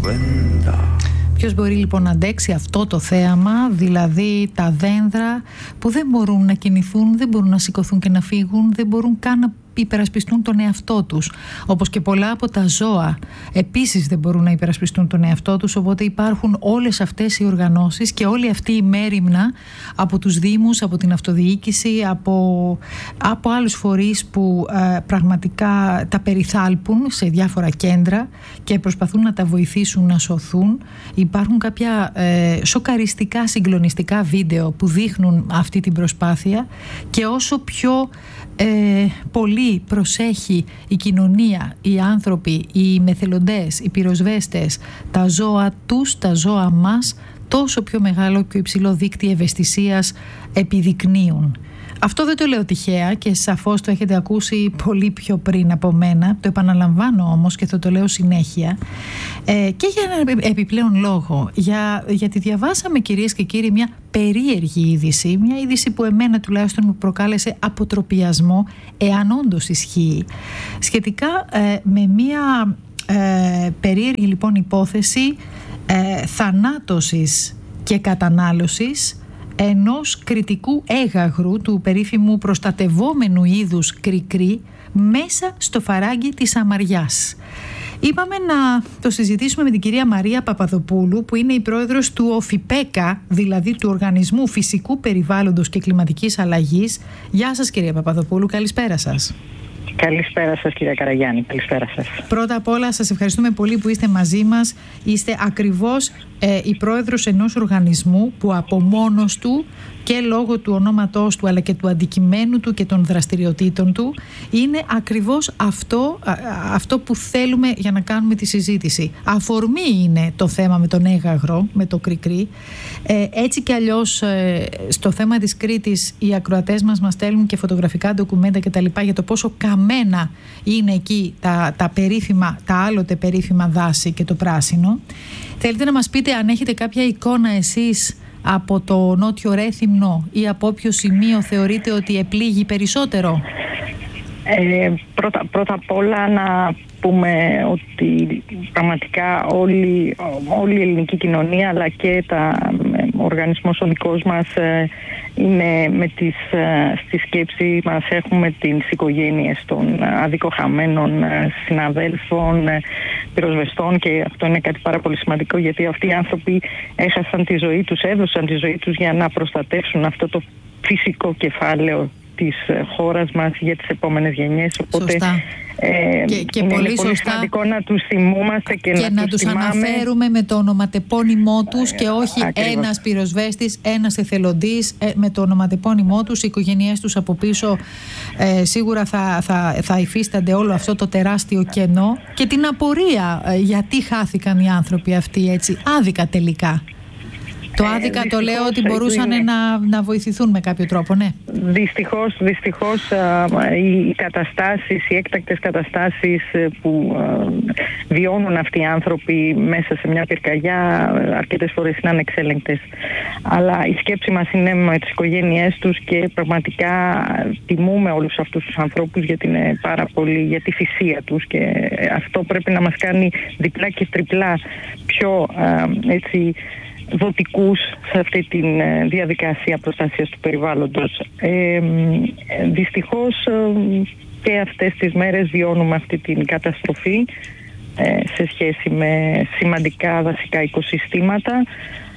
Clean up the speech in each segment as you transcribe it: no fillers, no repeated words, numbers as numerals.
Ποιος μπορεί λοιπόν να αντέξει αυτό το θέαμα, δηλαδή τα δένδρα που δεν μπορούν να κινηθούν, δεν μπορούν να σηκωθούν και να φύγουν, δεν μπορούν καν να υπερασπιστούν τον εαυτό τους, όπως και πολλά από τα ζώα επίσης δεν μπορούν να υπερασπιστούν τον εαυτό τους, οπότε υπάρχουν όλες αυτές οι οργανώσεις και όλη αυτή η μέριμνα από τους δήμους, από την αυτοδιοίκηση, από άλλους φορείς που πραγματικά τα περιθάλπουν σε διάφορα κέντρα και προσπαθούν να τα βοηθήσουν να σωθούν. Υπάρχουν κάποια σοκαριστικά, συγκλονιστικά βίντεο που δείχνουν αυτή την προσπάθεια και όσο πιο πολύ προσέχει η κοινωνία, οι άνθρωποι, οι μεθελοντές, οι πυροσβέστες, τα ζώα τους, τα ζώα μας, τόσο πιο μεγάλο και υψηλό δίκτυο ευαισθησίας επιδεικνύουν. Αυτό δεν το λέω τυχαία και σαφώς το έχετε ακούσει πολύ πιο πριν από μένα. Το επαναλαμβάνω όμως και θα το λέω συνέχεια. Και για έναν επιπλέον λόγο. Γιατί διαβάσαμε, κυρίες και κύριοι, μια περίεργη είδηση. Μια είδηση που εμένα τουλάχιστον μου προκάλεσε αποτροπιασμό, εάν όντως ισχύει. Σχετικά με μια περίεργη λοιπόν υπόθεση θανάτωσης και κατανάλωσης ενός κριτικού έγαγρου του περίφημου προστατευόμενου είδους κρικρί μέσα στο φαράγγι της Αμαριάς. Είπαμε να το συζητήσουμε με την κυρία Μαρία Παπαδοπούλου, που είναι η πρόεδρος του ΟΦΙΠΕΚΑ, δηλαδή του Οργανισμού Φυσικού Περιβάλλοντος και Κλιματικής Αλλαγής. Γεια σας κυρία Παπαδοπούλου, καλησπέρα σας. Καλησπέρα σας κυρία Καραγιάννη, καλησπέρα σας. Πρώτα απ' όλα σας ευχαριστούμε πολύ που είστε μαζί μας. Είστε ακριβώς η πρόεδρος ενός οργανισμού που από μόνος του και λόγω του ονόματός του αλλά και του αντικειμένου του και των δραστηριοτήτων του είναι ακριβώς αυτό που θέλουμε για να κάνουμε τη συζήτηση. Αφορμή είναι το θέμα με τον έγαγρο, με το κρικρί. Έτσι κι αλλιώς στο θέμα της Κρήτης οι ακροατές μας στέλνουν και φωτογραφικά ντοκουμέντα και τα λοιπά για το πόσο καμένα είναι εκεί τα περίφημα, τα άλλοτε περίφημα δάση και το πράσινο. Θέλετε να μας πείτε αν έχετε κάποια εικόνα εσείς από το Νότιο Ρέθυμνο ή από όποιο σημείο θεωρείτε ότι επλήγει περισσότερο? Πρώτα απ' όλα να πούμε ότι πραγματικά όλη η ελληνική κοινωνία αλλά και ο οργανισμός ο δικός μας είναι στη σκέψη μας έχουμε τις οικογένειες των αδικοχαμένων συναδέλφων, πυροσβεστών, και αυτό είναι κάτι πάρα πολύ σημαντικό γιατί αυτοί οι άνθρωποι έχασαν τη ζωή τους, έδωσαν τη ζωή τους για να προστατεύσουν αυτό το φυσικό κεφάλαιο της χώρας μας για τις επόμενες γενιές. Οπότε και είναι πολύ πολύ σημαντικό να τους θυμούμαστε και να τους αναφέρουμε με το ονοματεπώνυμό τους και όχι ένας πυροσβέστης, ένας εθελοντής, με το ονοματεπώνυμό τους. Οι οικογένειές τους από πίσω σίγουρα θα υφίστανται όλο αυτό το τεράστιο κενό και την απορία γιατί χάθηκαν οι άνθρωποι αυτοί έτσι άδικα τελικά. Το άδικα το λέω ότι μπορούσαν να βοηθηθούν με κάποιο τρόπο, ναι. Δυστυχώς οι καταστάσεις, οι έκτακτες καταστάσεις που βιώνουν αυτοί οι άνθρωποι μέσα σε μια πυρκαγιά αρκετές φορές είναι ανεξέλεγκτες. Αλλά η σκέψη μας είναι με τις οικογένειές τους και πραγματικά τιμούμε όλους αυτούς τους ανθρώπους γιατί είναι πάρα πολύ για τη θυσία τους και αυτό πρέπει να μας κάνει διπλά και τριπλά πιο έτσι δοτικούς σε αυτή τη διαδικασία προστασίας του περιβάλλοντος. Δυστυχώς και αυτές τις μέρες βιώνουμε αυτή την καταστροφή σε σχέση με σημαντικά δασικά οικοσυστήματα.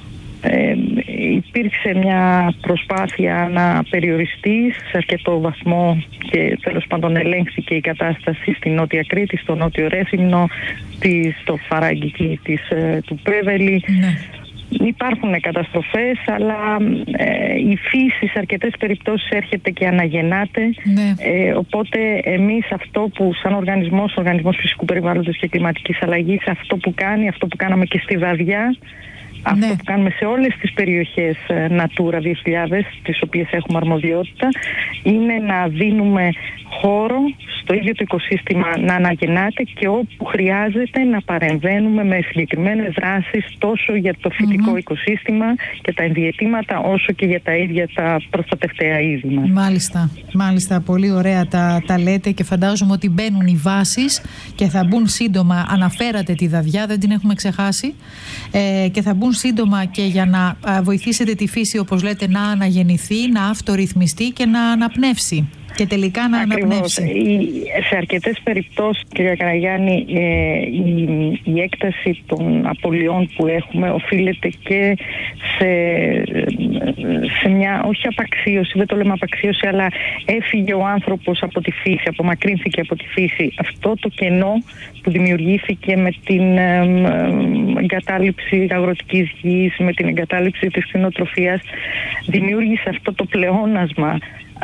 Υπήρξε μια προσπάθεια να περιοριστεί σε αρκετό βαθμό και τέλος πάντων ελέγχθηκε η κατάσταση στη Νότια Κρήτη, στο Νότιο Ρέθυμνο, στο φαράγγι του Πρέβελη. Ναι. Υπάρχουν καταστροφές, αλλά η φύση σε αρκετές περιπτώσεις έρχεται και αναγεννάται. Ναι. Οπότε εμείς αυτό που σαν Οργανισμός Φυσικού Περιβάλλοντος και Κλιματικής Αλλαγής, αυτό που κάναμε και στη Δαδιά, Αυτό που κάνουμε σε όλες τις περιοχές Natura 2000, τις οποίες έχουμε αρμοδιότητα, είναι να δίνουμε χώρο στο ίδιο το οικοσύστημα να αναγεννάται και όπου χρειάζεται να παρεμβαίνουμε με συγκεκριμένες δράσεις τόσο για το φυτικό οικοσύστημα και τα ενδιαιτήματα όσο και για τα ίδια τα προστατευτέα είδη μας. Μάλιστα, πολύ ωραία τα λέτε και φαντάζομαι ότι μπαίνουν οι βάσεις και θα μπουν σύντομα. Αναφέρατε τη Δαδιά, δεν την έχουμε ξεχάσει, και θα μπουν σύντομα και για να βοηθήσετε τη φύση, όπως λέτε, να αναγεννηθεί, να αυτορυθμιστεί και να αναπνεύσει. Και τελικά να αναπνεύσει. Σε αρκετές περιπτώσεις, κυρία Καραγιάννη, η έκταση των απολειών που έχουμε οφείλεται και σε μια, όχι απαξίωση, δεν το λέμε απαξίωση, αλλά έφυγε ο άνθρωπος από τη φύση, απομακρύνθηκε από τη φύση. Αυτό το κενό που δημιουργήθηκε με την εγκατάλειψη αγροτικής γης, με την εγκατάλειψη της κτηνοτροφίας, δημιούργησε αυτό το πλεόνασμα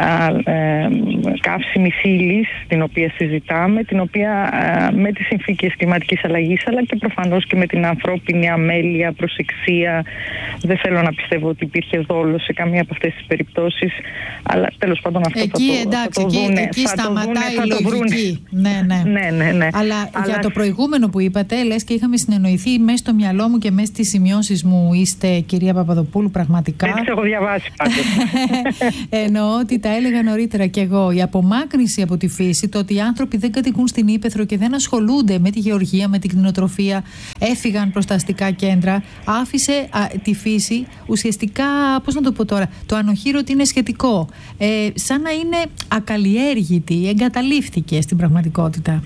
καύσιμης ύλης, την οποία συζητάμε, την οποία με τις συνθήκες κλιματικής αλλαγής, αλλά και προφανώς και με την ανθρώπινη αμέλεια, προσεξία, δεν θέλω να πιστεύω ότι υπήρχε δόλο σε καμία από αυτές τις περιπτώσεις, αλλά τέλος πάντων αυτό θα το δούνε. Εκεί σταματάει η λογική. Ναι. Αλλά για το προηγούμενο που είπατε, λες και είχαμε συνεννοηθεί μέσα στο μυαλό μου και μέσα στις σημειώσεις μου, είστε, κυρία Παπαδοπούλου, πραγματικά. Δεν τις έχω διαβάσει πάντως. Εννοώ ότι τα έλεγα νωρίτερα κι εγώ. Η απομάκρυνση από τη φύση, το ότι οι άνθρωποι δεν κατοικούν στην ύπαιθρο και δεν ασχολούνται με τη γεωργία, με την κτηνοτροφία, έφυγαν προς τα αστικά κέντρα, άφησε τη φύση ουσιαστικά, πώς να το πω τώρα, το ανοχήρωτη είναι σχετικό. Σαν να είναι ακαλλιέργητη, εγκαταλείφθηκε στην πραγματικότητα.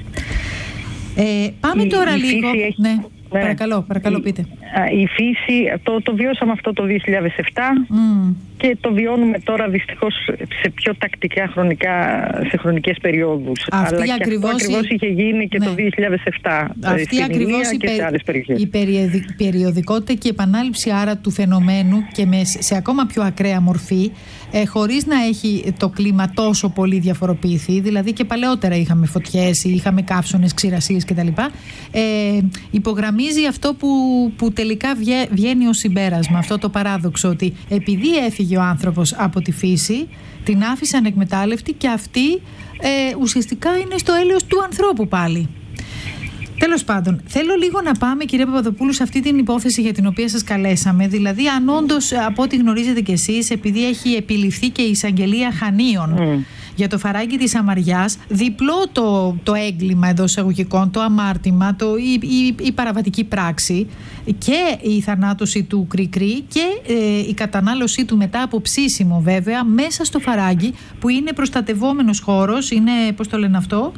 Πάμε τώρα λίγο. Ναι. Παρακαλώ, πείτε. Η φύση, το βιώσαμε αυτό το 2007 και το βιώνουμε τώρα δυστυχώς σε πιο τακτικά σε χρονικές περιόδους. Αλλά και αυτό ακριβώς είχε γίνει και το 2007 αυτή ακριβώς και σε άλλες περιοχές. Η περιοδικότητα και η επανάληψη άρα του φαινομένου και σε ακόμα πιο ακραία μορφή, χωρίς να έχει το κλίμα τόσο πολύ διαφοροποιηθεί, δηλαδή και παλαιότερα είχαμε φωτιές, είχαμε καύσονες, ξηρασίες κτλ. Υπογραμμίζει αυτό που τελικά βγαίνει ως συμπέρασμα, αυτό το παράδοξο, ότι επειδή έφυγε ο άνθρωπος από τη φύση, την άφησε ανεκμετάλλευτη και αυτή ουσιαστικά είναι στο έλεος του ανθρώπου πάλι. Τέλος πάντων, θέλω λίγο να πάμε, κυρία Παπαδοπούλου, σε αυτή την υπόθεση για την οποία σας καλέσαμε. Δηλαδή, αν όντως, από ό,τι γνωρίζετε κι εσείς, επειδή έχει επιληφθεί και η εισαγγελία Χανίων για το φαράγγι της Αμαριάς, διπλό το έγκλημα εντός εισαγωγικών, το αμάρτημα, η παραβατική πράξη και η θανάτωση του Κρικρή και η κατανάλωσή του μετά από ψήσιμο βέβαια μέσα στο φαράγγι, που είναι προστατευόμενος χώρος, είναι, πώς το λένε αυτό,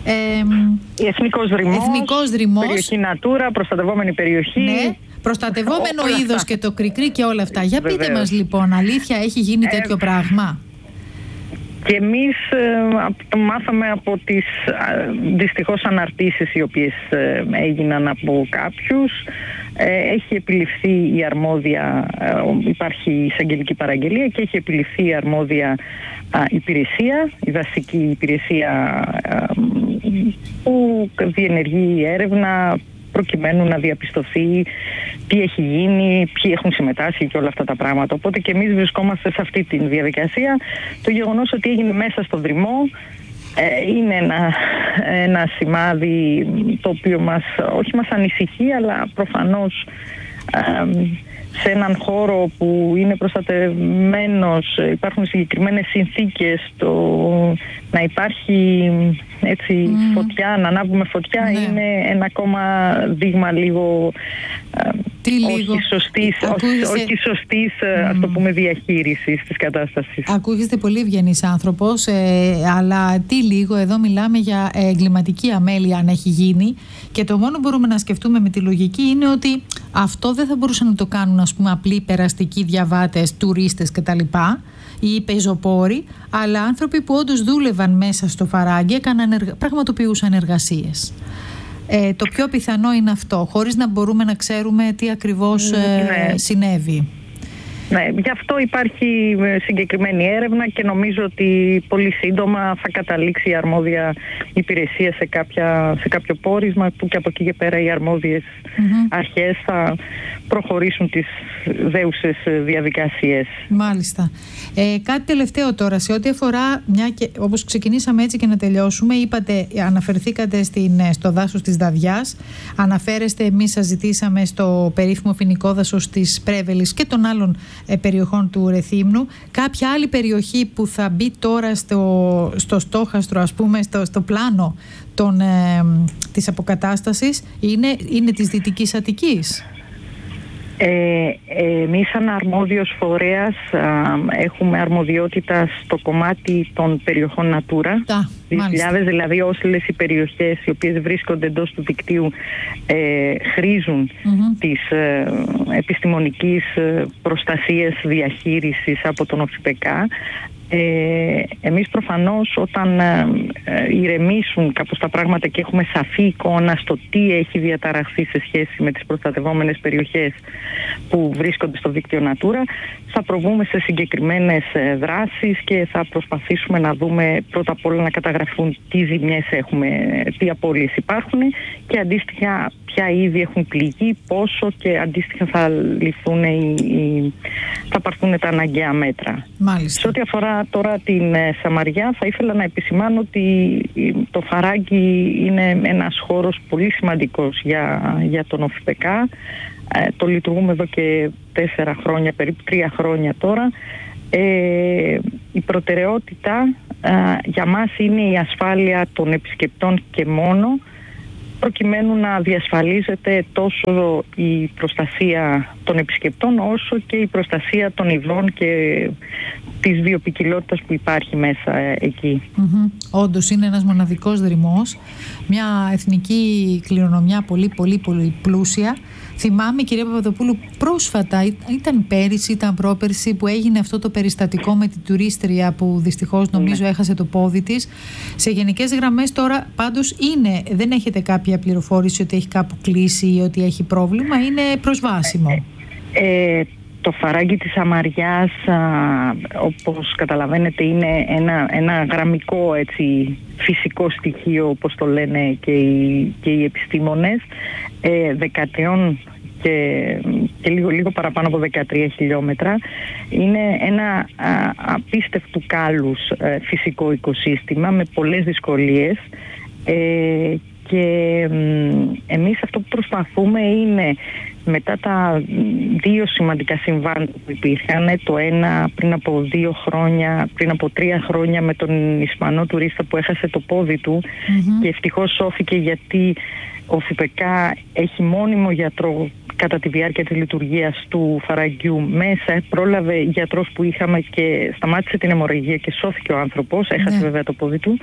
Εθνικός Δρυμός, περιοχή Natura, προστατευόμενη περιοχή. Ναι. Προστατευόμενο είδος και το Κρικρή και όλα αυτά. Για πείτε μας λοιπόν, αλήθεια έχει γίνει τέτοιο πράγμα? Και εμείς το μάθαμε από τις δυστυχώς αναρτήσεις οι οποίες έγιναν από κάποιους. Έχει επιληφθεί η αρμόδια, υπάρχει εισαγγελική παραγγελία και έχει επιληφθεί η αρμόδια υπηρεσία, η δασική υπηρεσία που διενεργεί έρευνα προκειμένου να διαπιστωθεί τι έχει γίνει, ποιοι έχουν συμμετάσχει και όλα αυτά τα πράγματα. Οπότε και εμείς βρισκόμαστε σε αυτή τη διαδικασία. Το γεγονός ότι έγινε μέσα στο Δρυμό είναι ένα σημάδι το οποίο όχι μας ανησυχεί, αλλά προφανώς σε έναν χώρο που είναι προστατευμένος, υπάρχουν συγκεκριμένες συνθήκες, να υπάρχει έτσι φωτιά, να ανάβουμε φωτιά, είναι ένα ακόμα δείγμα λίγο όχι σωστής ας το πούμε διαχείρισης της κατάστασης. Ακούγεστε πολύ ευγενής άνθρωπος, αλλά τι λίγο, εδώ μιλάμε για εγκληματική αμέλεια αν έχει γίνει, και το μόνο που μπορούμε να σκεφτούμε με τη λογική είναι ότι αυτό δεν θα μπορούσαν να το κάνουν, ας πούμε, απλοί περαστικοί διαβάτες, τουρίστες κτλ. Ή πεζοπόροι, αλλά άνθρωποι που όντως δούλευαν μέσα στο φαράγγι, πραγματοποιούσαν εργασίες. Το πιο πιθανό είναι αυτό, χωρίς να μπορούμε να ξέρουμε τι ακριβώς συνέβη. Ναι, γι' αυτό υπάρχει συγκεκριμένη έρευνα και νομίζω ότι πολύ σύντομα θα καταλήξει η αρμόδια υπηρεσία σε κάποιο πόρισμα που και από εκεί και πέρα οι αρμόδιες αρχές θα προχωρήσουν τις δέουσες διαδικασίες. Μάλιστα. Κάτι τελευταίο τώρα, σε ό,τι αφορά, όπως ξεκινήσαμε έτσι και να τελειώσουμε, αναφερθήκατε στο δάσος της Δαδιάς, αναφέρεστε, εμείς σας ζητήσαμε στο περίφημο φοινικό δάσος της Πρέβελης και των άλλων περιοχών του Ρεθύμνου. Κάποια άλλη περιοχή που θα μπει τώρα στο στόχαστρο, ας πούμε, στο πλάνο της αποκατάστασης είναι της Δυτικής Αττικής? Εμείς σαν αρμόδιος φορέας έχουμε αρμοδιότητα στο κομμάτι των περιοχών Natura 2000, δηλαδή όλες οι περιοχές οι οποίες βρίσκονται εντός του δικτύου χρήζουν της επιστημονικής προστασίας διαχείρισης από τον ΟΦΠΚ. Εμείς προφανώς όταν ηρεμήσουν κάπως τα πράγματα και έχουμε σαφή εικόνα στο τι έχει διαταραχθεί σε σχέση με τις προστατευόμενες περιοχές που βρίσκονται στο δίκτυο Natura, θα προβούμε σε συγκεκριμένες δράσεις και θα προσπαθήσουμε να δούμε πρώτα απ' όλα να καταγραφούν τι ζημιές έχουμε, τι απώλειες υπάρχουν και αντίστοιχα ποια είδη έχουν πληγεί, πόσο, και αντίστοιχα θα πάρθουν τα αναγκαία μέτρα. Μάλιστα. Σε ό,τι αφορά τώρα την Σαμαριά, θα ήθελα να επισημάνω ότι το Φαράγγι είναι ένας χώρος πολύ σημαντικός για τον ΟΦΠΚ. Το λειτουργούμε εδώ και 4 χρόνια, περίπου 3 χρόνια τώρα. Η προτεραιότητα για μας είναι η ασφάλεια των επισκεπτών και μόνο, προκειμένου να διασφαλίζεται τόσο η προστασία των επισκεπτών όσο και η προστασία των ειδών και της βιοποικιλότητας που υπάρχει μέσα εκεί. Όντως είναι ένας μοναδικός δρυμός, μια εθνική κληρονομιά πολύ πλούσια. Θυμάμαι, κυρία Παπαδοπούλου, πρόσφατα, ήταν πέρυσι, ήταν πρόπερσι, που έγινε αυτό το περιστατικό με την τουρίστρια που δυστυχώς νομίζω έχασε το πόδι της. Σε γενικές γραμμές τώρα πάντως δεν έχετε κάποια πληροφόρηση ότι έχει κάπου κλείσει ή ότι έχει πρόβλημα, είναι προσβάσιμο? Το Φαράγγι της Σαμαριάς, όπως καταλαβαίνετε, είναι ένα γραμμικό, έτσι, φυσικό στοιχείο, όπως το λένε και οι επιστήμονες, 13 και λίγο παραπάνω από 13 χιλιόμετρα. Είναι ένα απίστευτου κάλους φυσικό οικοσύστημα με πολλές δυσκολίες, και εμείς αυτό που προσπαθούμε είναι, μετά τα 2 σημαντικά συμβάντα που υπήρχαν, το ένα πριν από 2 χρόνια, πριν από 3 χρόνια με τον Ισπανό τουρίστα που έχασε το πόδι του και ευτυχώς σώθηκε γιατί ο ΦΠΚ έχει μόνιμο γιατρό κατά τη διάρκεια της λειτουργίας του Φαραγγιού μέσα, πρόλαβε γιατρός που είχαμε και σταμάτησε την αιμορραγία και σώθηκε ο άνθρωπος, έχασε βέβαια το πόδι του.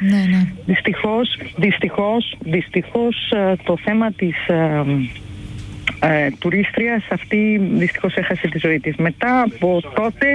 Δυστυχώς το θέμα της τουρίστριας αυτή δυστυχώς έχασε τη ζωή της. Μετά από τότε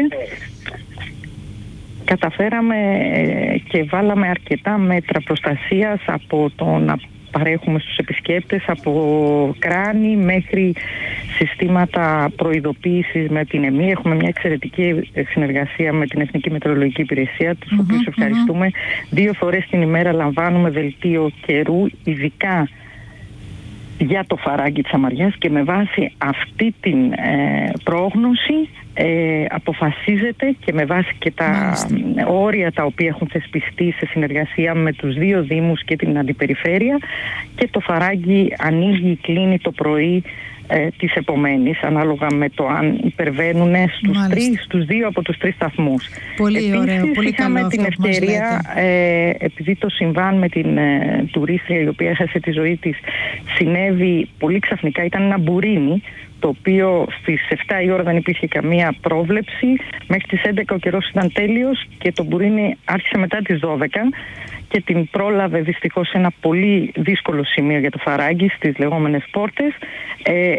καταφέραμε και βάλαμε αρκετά μέτρα προστασίας, από το να παρέχουμε στους επισκέπτες, από κράνη μέχρι συστήματα προειδοποίησης με την ΕΜΗ. Έχουμε μια εξαιρετική συνεργασία με την Εθνική Μετεωρολογική Υπηρεσία, τους οποίους ευχαριστούμε. 2 φορές την ημέρα λαμβάνουμε δελτίο καιρού, ειδικά για το Φαράγγι της Σαμαριάς, και με βάση αυτή την πρόγνωση αποφασίζεται και με βάση και τα όρια τα οποία έχουν θεσπιστεί σε συνεργασία με τους 2 Δήμους και την Αντιπεριφέρεια, και το Φαράγγι ανοίγει ή κλείνει το πρωί της επομένης, ανάλογα με το αν υπερβαίνουν στους 2 από τους 3 σταθμούς. Πολύ ωραίο, πολύ καλό. Είχαμε την ευκαιρία, επειδή το συμβάν με την τουρίστρια η οποία έχασε τη ζωή της συνέβη πολύ ξαφνικά, ήταν ένα μπουρίνι, το οποίο στις 7 η ώρα δεν υπήρχε καμία πρόβλεψη, μέχρι τις 11 ο καιρός ήταν τέλειος και το μπουρίνι άρχισε μετά τις 12 και την πρόλαβε δυστυχώς σε ένα πολύ δύσκολο σημείο για το Φαράγγι, στις λεγόμενες πόρτες.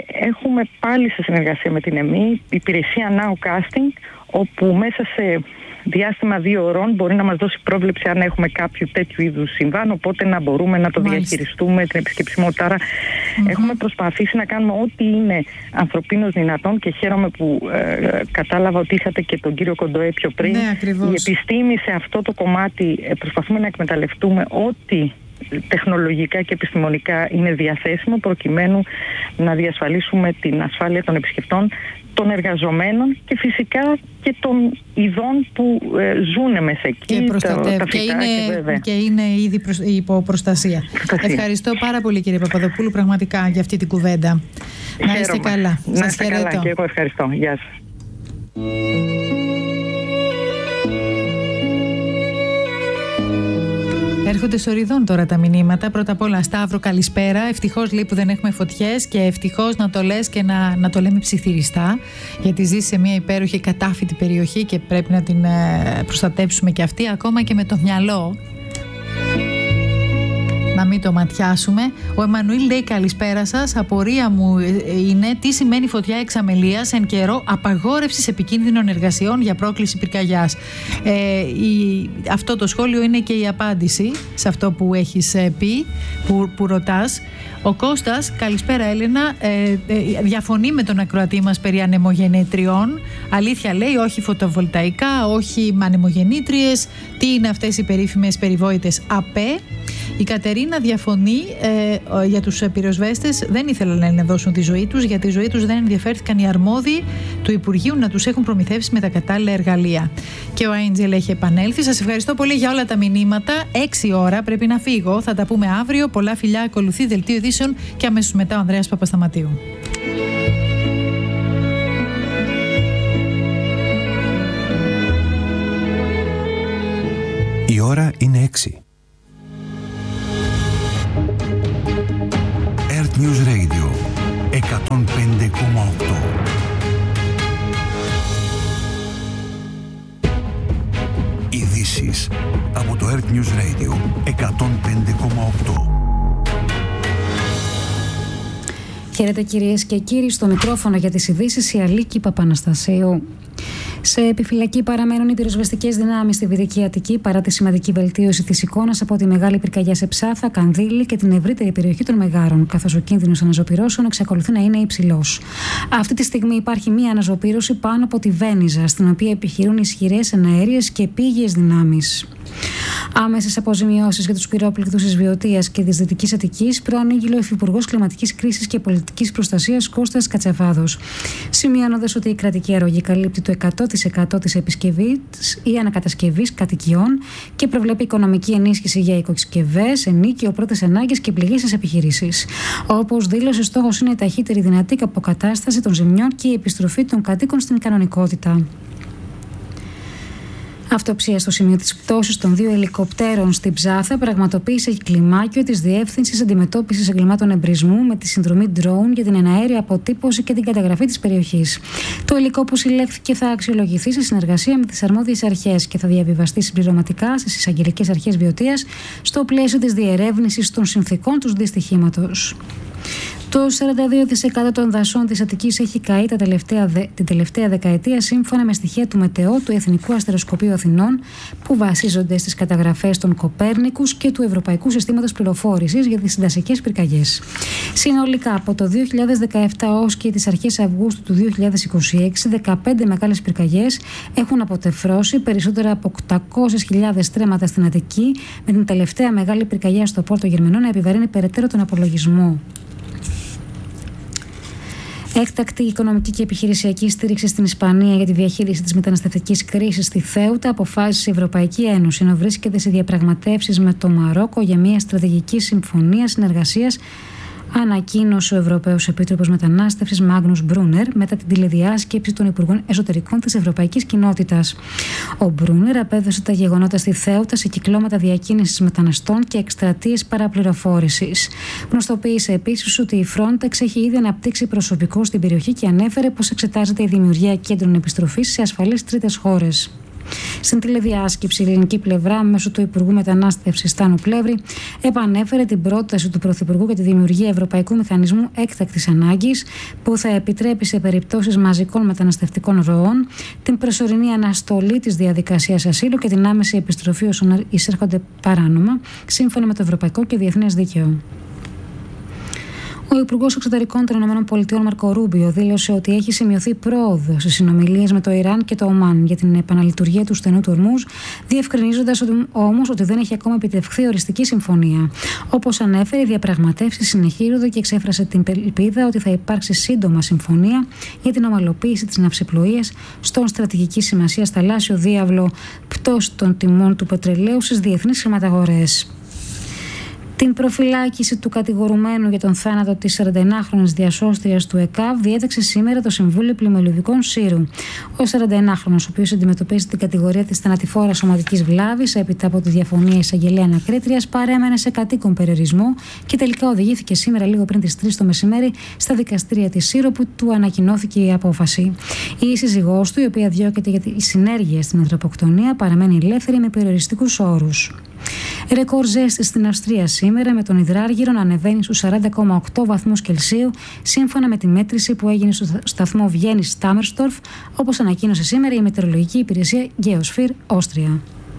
Έχουμε πάλι σε συνεργασία με την ΕΜΗ υπηρεσία Now Casting, όπου μέσα σε διάστημα 2 ώρων μπορεί να μας δώσει πρόβλεψη αν έχουμε κάποιο τέτοιου είδους συμβάν, οπότε να μπορούμε να το διαχειριστούμε την επισκεψιμότητα. Άρα έχουμε προσπαθήσει να κάνουμε ό,τι είναι ανθρωπίνως δυνατόν και χαίρομαι που κατάλαβα ότι είχατε και τον κύριο Κοντοέ πιο πριν. Ναι, ακριβώς. Η επιστήμη σε αυτό το κομμάτι προσπαθούμε να εκμεταλλευτούμε ό,τι τεχνολογικά και επιστημονικά είναι διαθέσιμο προκειμένου να διασφαλίσουμε την ασφάλεια των επισκεπτών, των εργαζομένων και φυσικά και των ειδών που ζουν μέσα εκεί. Και είναι ήδη υπό προστασία. Ευχαριστώ πάρα πολύ, κύριε Παπαδοπούλου, πραγματικά για αυτή την κουβέντα. Να είστε καλά. Σας χαιρετώ. Καλά και εγώ ευχαριστώ. Γεια σας. Έρχονται σοριδών τώρα τα μηνύματα. Πρώτα απ' όλα, Σταύρο, καλησπέρα. Ευτυχώς λέει που δεν έχουμε φωτιές και ευτυχώς να το λες και να το λέμε ψιθυριστά, γιατί ζει σε μια υπέροχη κατάφυτη περιοχή και πρέπει να την προστατέψουμε και αυτή, ακόμα και με το μυαλό. Να μην το ματιάσουμε. Ο Εμμανουήλ λέει καλησπέρα σας. Απορία μου είναι τι σημαίνει φωτιά εξαμελίας εν καιρό απαγόρευσης επικίνδυνων εργασιών για πρόκληση πυρκαγιάς. Αυτό το σχόλιο είναι και η απάντηση σε αυτό που έχεις πει, που ρωτάς. Ο Κώστας, καλησπέρα Έλενα, διαφωνεί με τον ακροατή μας περί ανεμογεννήτριων. Αλήθεια λέει, όχι φωτοβολταϊκά, όχι ανεμογεννήτριες. Τι είναι αυτές οι περίφημες περιβόητες ΑΠΕ? Η Κατερίνα διαφωνεί για τους πυροσβέστες. Δεν ήθελαν να ενδώσουν τη ζωή τους. Για τη ζωή τους δεν ενδιαφέρθηκαν οι αρμόδιοι του Υπουργείου να τους έχουν προμηθεύσει με τα κατάλληλα εργαλεία. Και ο Άιντζελ έχει επανέλθει. Σας ευχαριστώ πολύ για όλα τα μηνύματα. 6 ώρα πρέπει να φύγω. Θα τα πούμε αύριο. Πολλά φιλιά. Ακολουθεί δελτίο ειδήσεων και αμέσως μετά ο Ανδρέας Παπασταματίου. Η ώρα είναι 6. Earth News Radio 105,8. Ειδήσεις από το Earth News Radio 105,8. Χαίρετε κυρίες και κύριοι, στο μικρόφωνο για τις ειδήσεις η Αλίκη Παπαναστασίου. Σε επιφυλακή παραμένουν οι πυροσβεστικές δυνάμεις στη Δυτική Αττική παρά τη σημαντική βελτίωση της εικόνας από τη μεγάλη πυρκαγιά σε Ψάθα, Κανδύλη και την ευρύτερη περιοχή των Μεγάρων, καθώς ο κίνδυνος αναζωπυρώσεων εξακολουθεί να είναι υψηλός. Αυτή τη στιγμή υπάρχει μία αναζωπύρωση πάνω από τη Βένιζα, στην οποία επιχειρούν ισχυρές εναέριες και επίγειες δυνάμεις. Άμεσες αποζημιώσεις για τους πυρόπληκτους της Βιωτίας και της Δυτικής Αττικής προανήγγειλε ο Υφυπουργός Κλιματικής Κρίσης και Πολιτικής Προστασίας Κώστας Κατσαβάδος, σημειώνοντας ότι η κρατική αρρωγή καλύπτει το 100% της επισκευής ή ανακατασκευής κατοικιών και προβλέπει οικονομική ενίσχυση για οικοσκευές, ενίκιο, πρώτες ανάγκες και πληγήσεις επιχειρήσεις. Όπως δήλωσε, στόχος είναι η ταχύτερη δυνατή αποκατάσταση των ζημιών και η επιστροφή των κατοίκων στην κανονικότητα. Αυτοψία στο σημείο της πτώσης των 2 ελικοπτέρων στην Ψάθα πραγματοποίησε κλιμάκιο της Διεύθυνσης Αντιμετώπισης Εγκλημάτων Εμπρισμού με τη συνδρομή drone για την εναέρια αποτύπωση και την καταγραφή της περιοχής. Το υλικό που συλλέχθηκε θα αξιολογηθεί σε συνεργασία με τις αρμόδιες αρχές και θα διαβιβαστεί συμπληρωματικά στις εισαγγελικές αρχές Βιωτίας στο πλαίσιο της διερεύνησης των συνθηκών του δυστυχήματος. Το 42% των δασών της Αττικής έχει καεί την τελευταία δεκαετία, σύμφωνα με στοιχεία του ΜΕΤΕΟ, του Εθνικού Αστεροσκοπείου Αθηνών, που βασίζονται στις καταγραφές των Κοπέρνικους και του Ευρωπαϊκού Συστήματος Πληροφόρησης για τις συντασσικές πυρκαγιές. Συνολικά, από το 2017 ως και τις αρχές Αυγούστου του 2026, 15 μεγάλες πυρκαγιές έχουν αποτεφρώσει περισσότερα από 800.000 στρέμματα στην Αττική, με την τελευταία μεγάλη πυρκαγιά στο Πόρτο Γερμενό να επιβαρύνει περαιτέρω τον απολογισμό. Έκτακτη οικονομική και επιχειρησιακή στήριξη στην Ισπανία για τη διαχείριση της μεταναστευτικής κρίσης στη Θέουτα αποφάσισε η Ευρωπαϊκή Ένωση, ενώ βρίσκεται σε διαπραγματεύσεις με το Μαρόκο για μια στρατηγική συμφωνία συνεργασίας, ανακοίνωσε ο Ευρωπαίος Επίτροπος Μετανάστευσης Μάγνους Μπρούνερ μετά την τηλεδιάσκεψη των Υπουργών Εσωτερικών της Ευρωπαϊκής Κοινότητας. Ο Μπρούνερ απέδωσε τα γεγονότα στη Θέουτα σε κυκλώματα διακίνησης μεταναστών και εκστρατείες παραπληροφόρησης. Γνωστοποίησε επίσης ότι η Frontex έχει ήδη αναπτύξει προσωπικό στην περιοχή και ανέφερε πως εξετάζεται η δημιουργία κέντρων επιστροφής σε ασφαλείς τρίτες χώρες. Στην τηλεδιάσκεψη, η ελληνική πλευρά, μέσω του Υπουργού Μετανάστευσης Τάνου Πλεύρη, επανέφερε την πρόταση του Πρωθυπουργού για τη δημιουργία Ευρωπαϊκού Μηχανισμού Έκτακτης Ανάγκης, που θα επιτρέπει σε περιπτώσεις μαζικών μεταναστευτικών ροών την προσωρινή αναστολή της διαδικασίας ασύλου και την άμεση επιστροφή όσων εισέρχονται παράνομα, σύμφωνα με το ευρωπαϊκό και διεθνές δίκαιο. Ο Υπουργός Εξωτερικών των ΗΠΑ, Μάρκο Ρούμπιο, δήλωσε ότι έχει σημειωθεί πρόοδος στις συνομιλίες με το Ιράν και το Ομάν για την επαναλειτουργία του στενού του Ορμούζ, διευκρινίζοντας όμως ότι δεν έχει ακόμα επιτευχθεί οριστική συμφωνία. Όπως ανέφερε, οι διαπραγματεύσεις συνεχίζονται και εξέφρασε την ελπίδα ότι θα υπάρξει σύντομα συμφωνία για την ομαλοποίηση της ναυσιπλοείας στον στρατηγική σημασία θαλάσσιο διάβλο, πτώση των τιμών του πετρελαίου στις διεθνείς χρηματαγορές. Την προφυλάκηση του κατηγορουμένου για τον θάνατο της 41χρονης διασώστριας του ΕΚΑΒ διέταξε σήμερα το Συμβούλιο Πλημμυλιωδικών Σύρου. Ο 41χρονος, ο οποίος αντιμετωπίζει την κατηγορία της θανατηφόρας σωματικής βλάβης έπειτα από τη διαφωνία εισαγγελέα ανακρίτριας, παρέμενε σε κατοίκον περιορισμό και τελικά οδηγήθηκε σήμερα λίγο πριν τις 3 το μεσημέρι στα δικαστήρια της Σύρου, που του ανακοινώθηκε η απόφαση. Η σύζυγός του, η οποία διώκεται για τη συνέργεια στην ανθρωποκτονία, παραμένει ελεύθερη με περιοριστικούς όρους. Ρεκόρ ζέστη στην Αυστρία σήμερα, με τον υδράργυρο να ανεβαίνει στους 40,8 βαθμούς Κελσίου, σύμφωνα με τη μέτρηση που έγινε στο σταθμό Βιέννης Στάμερστορφ, όπως ανακοίνωσε σήμερα η μετεωρολογική υπηρεσία Geosphere Austria.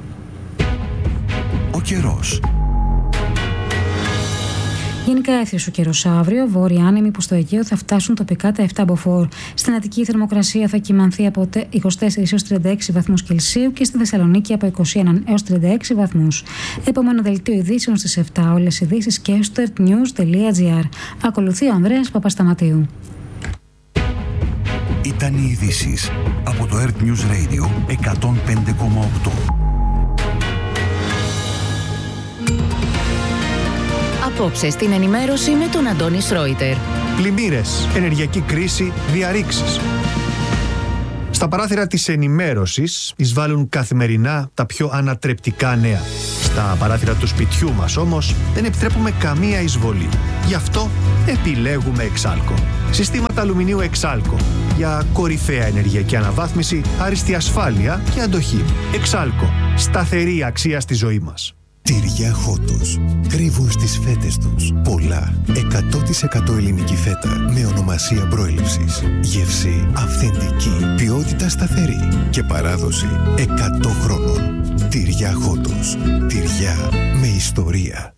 Ο καιρός. Γενικά έθριος ο καιρός αύριο, βόρειοι άνεμοι που στο Αιγαίο θα φτάσουν τοπικά τα 7 μποφόρ. Στην Αττική η θερμοκρασία θα κυμανθεί από 24 έως 36 βαθμούς Κελσίου και στη Θεσσαλονίκη από 21 έως 36 βαθμούς. Επόμενο δελτίο ειδήσεων στις 7. Όλες οι ειδήσεις και στο earthnews.gr. Ακολουθεί ο Ανδρέας Παπασταματίου. Ήταν οι ειδήσεις από το Earth News Radio 105,8. Απόψε στην ενημέρωση με τον Αντώνη Σρόιτερ. Πλημμύρες, ενεργειακή κρίση, διαρρήξεις. Στα παράθυρα της ενημέρωσης εισβάλλουν καθημερινά τα πιο ανατρεπτικά νέα. Στα παράθυρα του σπιτιού μας όμως δεν επιτρέπουμε καμία εισβολή. Γι' αυτό επιλέγουμε Εξάλκο. Συστήματα αλουμινίου Εξάλκο για κορυφαία ενεργειακή αναβάθμιση, άριστη ασφάλεια και αντοχή. Εξάλκο. Σταθερή αξία στη ζωή μας. Τυριά Χότος. Κρύβουν στις φέτες τους πολλά. 100% ελληνική φέτα με ονομασία προέλευσης. Γεύση αυθεντική. Ποιότητα σταθερή. Και παράδοση 100 χρόνων. Τυριά Χότος. Τυριά με ιστορία.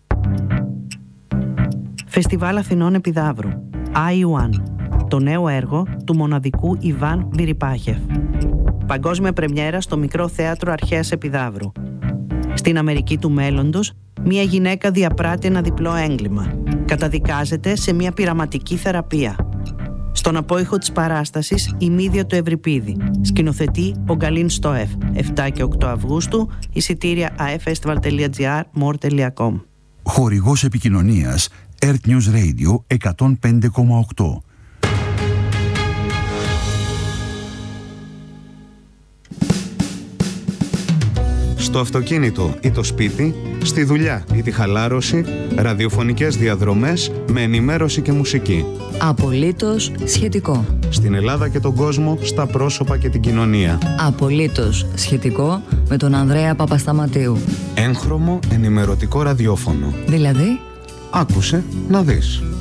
Φεστιβάλ Αθηνών Επιδαύρου. I1. Το νέο έργο του μοναδικού Ιβάν Βιριπάχεφ. Παγκόσμια πρεμιέρα στο Μικρό Θέατρο Αρχαίας Επιδαύρου. Στην Αμερική του μέλλοντος, μια γυναίκα διαπράττει ένα διπλό έγκλημα. Καταδικάζεται σε μια πειραματική θεραπεία. Στον απόϊχο της παράστασης, η Μύδια του Ευρυπίδη. Σκηνοθετεί ο Γκαλίν Στόεφ. 7 και 8 Αυγούστου, εισιτήρια afestival.gr, more.com. Χορηγός επικοινωνίας Earth News Radio 105,8. Στο αυτοκίνητο ή το σπίτι, στη δουλειά ή τη χαλάρωση, ραδιοφωνικές διαδρομές με ενημέρωση και μουσική. Απολύτως σχετικό. Στην Ελλάδα και τον κόσμο, στα πρόσωπα και την κοινωνία. Απολύτως σχετικό με τον Ανδρέα Παπασταματίου. Έγχρωμο ενημερωτικό ραδιόφωνο. Δηλαδή, άκουσε να δεις.